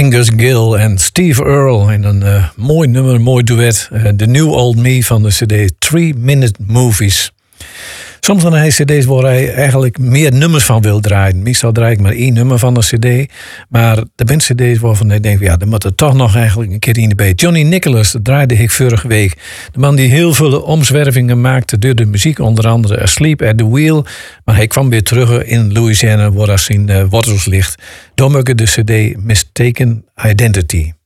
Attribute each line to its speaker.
Speaker 1: Angus Gill en Steve Earle in een mooi nummer, een mooi duet. The New Old Me van de cd 3 Minute Movies. Soms dan hij cd's waar hij eigenlijk meer nummers van wil draaien. Meestal draai ik maar 1 nummer van een cd. Maar er zijn cd's waarvan ik denk, ja, dat moet er toch nog eigenlijk een keer in de bij. Johnny Nicholas, dat draaide ik vorige week. De man die heel veel omzwervingen maakte door de muziek. Onder andere Asleep at the Wheel. Maar hij kwam weer terug in Louisiana, waar hij zijn wortels ligt. Door de cd Mistaken Identity.